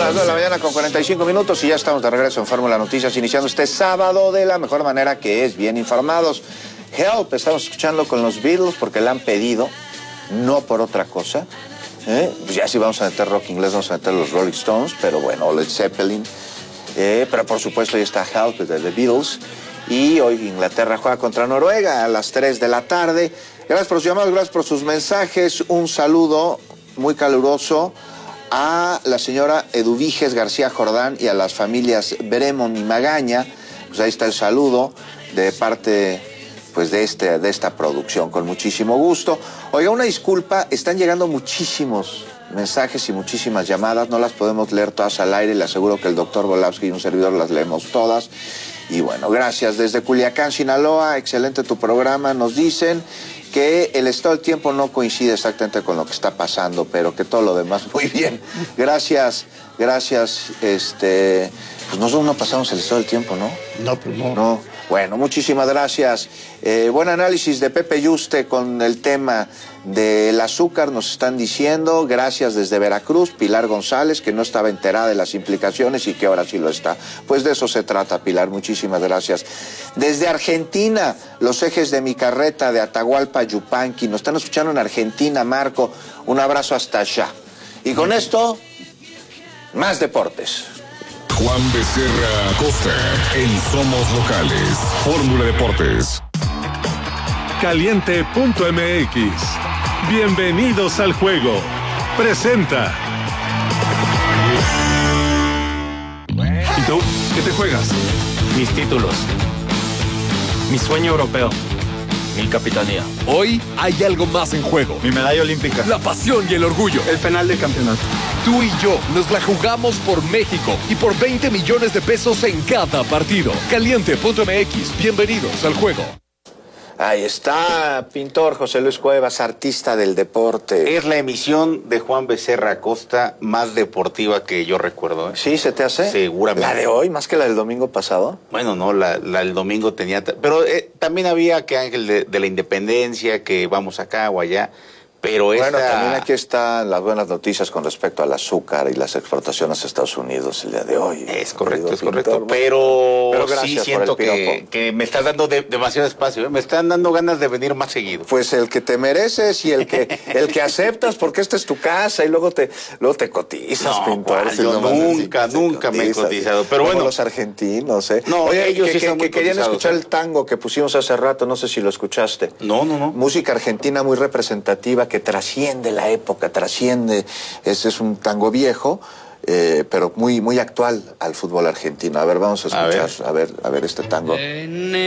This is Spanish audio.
las 2 de la mañana con 45 minutos y ya estamos de regreso en Fórmula Noticias, iniciando este sábado de la mejor manera, que es bien informados. Help, estamos escuchando con los Beatles porque la han pedido, no por otra cosa. Pues ya si vamos a meter rock inglés, vamos a meter los Rolling Stones, pero bueno, Led Zeppelin. Pero por supuesto ahí está Help de The Beatles. Y hoy Inglaterra juega contra Noruega a las 3 de la tarde. Gracias por sus llamados, gracias por sus mensajes. Un saludo muy caluroso a la señora Eduviges García Jordán y a las familias Bremon y Magaña. Pues ahí está el saludo de parte pues de esta producción, con muchísimo gusto. Oiga, una disculpa, están llegando muchísimos mensajes y muchísimas llamadas, no las podemos leer todas al aire, le aseguro que el doctor Volavsky y un servidor las leemos todas. Y bueno, gracias. Desde Culiacán, Sinaloa, excelente tu programa, nos dicen que el estado del tiempo no coincide exactamente con lo que está pasando, pero que todo lo demás muy bien. Gracias. Pues nosotros no pasamos el estado del tiempo, ¿no? No, pues no. No. Bueno, muchísimas gracias. Buen análisis de Pepe Yuste con el tema del azúcar, nos están diciendo. Gracias desde Veracruz, Pilar González, que no estaba enterada de las implicaciones y que ahora sí lo está. Pues de eso se trata, Pilar, muchísimas gracias. Desde Argentina, los ejes de mi carreta de Atahualpa Yupanqui, nos están escuchando en Argentina, Marco. Un abrazo hasta allá. Y con esto, más deportes. Juan Becerra Acosta en Somos Locales. Fórmula Deportes. Caliente.mx. Bienvenidos al juego. Presenta. ¿Y tú? ¿Qué te juegas? Mis títulos. Mi sueño europeo. Mi capitanía. Hoy hay algo más en juego. Mi medalla olímpica. La pasión y el orgullo. El penal de campeonato. Tú y yo nos la jugamos por México y por 20 millones de pesos en cada partido. Caliente.mx. Bienvenidos al juego. Ahí está, pintor José Luis Cuevas, artista del deporte. Es la emisión de Juan Becerra Acosta más deportiva que yo recuerdo. ¿Sí se te hace? Seguramente. ¿La de hoy más que la del domingo pasado? Bueno, no, la del domingo tenía... Pero también había que Ángel de la Independencia, que vamos acá o allá. Pero bueno, también aquí están las buenas noticias con respecto al azúcar y las exportaciones a Estados Unidos el día de hoy. Es correcto, es correcto. Pero sí siento que me estás dando demasiado espacio, ¿eh? Me están dando ganas de venir más seguido. Pues el que te mereces y el que aceptas, porque esta es tu casa y luego te cotizas, no, pintor. Yo nunca me he cotizado. Pero bueno, los argentinos, ¿eh? No, oye, ellos sí son muy querían escuchar ¿eh? el tango que pusimos hace rato, no sé si lo escuchaste. No. Música argentina muy representativa que trasciende la época, ese es un tango viejo, pero muy actual al fútbol argentino. A ver, vamos a escuchar, a ver este tango.